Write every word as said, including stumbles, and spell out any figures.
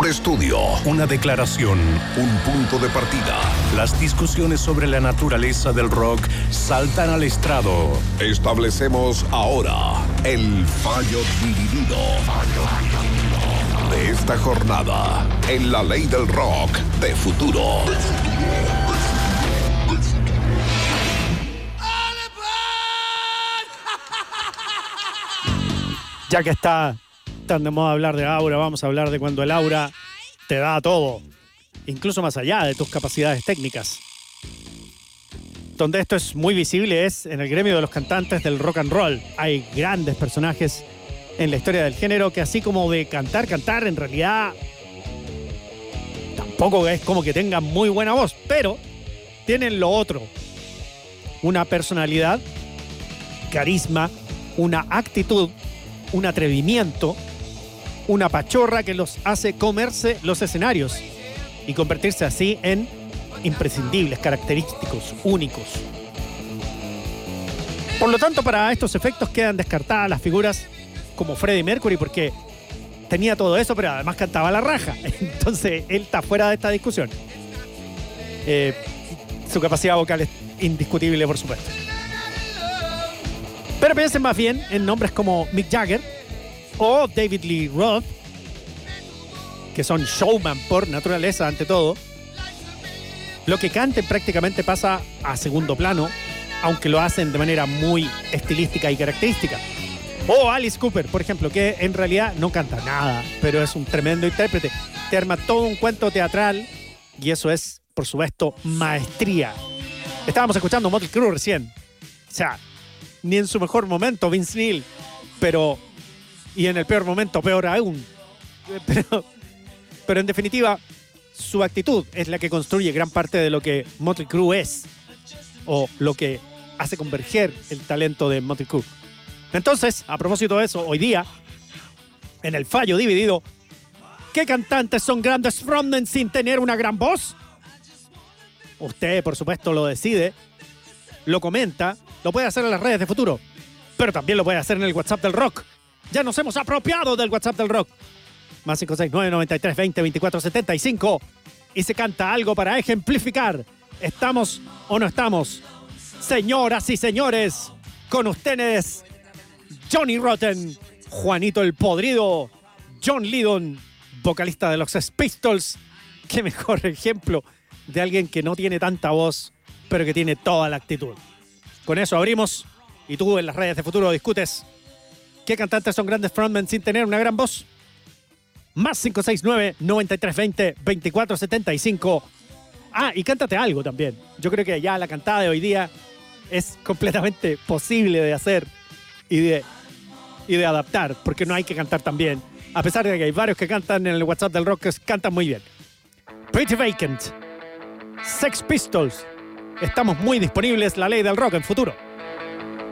mejor estudio, una declaración, un punto de partida. Las discusiones sobre la naturaleza del rock saltan al estrado. Establecemos ahora el fallo dividido de esta jornada en la ley del rock de Futuro. Ya que está tan de moda hablar de aura, vamos a hablar de cuando el aura te da todo, incluso más allá de tus capacidades técnicas. Donde esto es muy visible es en el gremio de los cantantes del rock and roll. Hay grandes personajes en la historia del género que, así como de cantar, cantar, en realidad tampoco es como que tengan muy buena voz, pero tienen lo otro: una personalidad, carisma, una actitud, un atrevimiento, una pachorra que los hace comerse los escenarios y convertirse así en imprescindibles, característicos, únicos. Por lo tanto, para estos efectos quedan descartadas las figuras como Freddie Mercury, porque tenía todo eso, pero además cantaba la raja. Entonces, él está fuera de esta discusión. Eh, su capacidad vocal es indiscutible, por supuesto. Pero piensen más bien en nombres como Mick Jagger o David Lee Roth, que son showman por naturaleza ante todo. Lo que canten prácticamente pasa a segundo plano, aunque lo hacen de manera muy estilística y característica. O Alice Cooper, por ejemplo, que en realidad no canta nada, pero es un tremendo intérprete. Te arma todo un cuento teatral y eso es, por supuesto, maestría. Estábamos escuchando Motley Crue recién. O sea, ni en su mejor momento Vince Neil, pero, y en el peor momento peor aún. Pero, pero en definitiva, su actitud es la que construye gran parte de lo que Motley Crue es, o lo que hace converger el talento de Motley Crue. Entonces, a propósito de eso, hoy día, en el fallo dividido, ¿qué cantantes son grandes frontmen sin tener una gran voz? Usted, por supuesto, lo decide, lo comenta, lo puede hacer en las redes de Futuro, pero también lo puede hacer en el WhatsApp del Rock. Ya nos hemos apropiado del WhatsApp del Rock. Más cinco seis nueve, noventa y tres, veinte, veinticuatro setenta y cinco. Y se canta algo para ejemplificar. ¿Estamos o no estamos? Señoras y señores, con ustedes, Johnny Rotten, Juanito el Podrido, John Lydon, vocalista de los Sex Pistols. Qué mejor ejemplo de alguien que no tiene tanta voz, pero que tiene toda la actitud. Con eso abrimos, y tú en las redes de Futuro discutes qué cantantes son grandes frontmen sin tener una gran voz. Más cinco seis nueve, noventa y tres, veinte, veinticuatro setenta y cinco. Ah, y cántate algo también. Yo creo que ya la cantada de hoy día es completamente posible de hacer y de, y de adaptar, porque no hay que cantar tan bien, a pesar de que hay varios que cantan en el WhatsApp del Rock que cantan muy bien. Pretty Vacant, Sex Pistols. Estamos muy disponibles, la ley del rock en Futuro.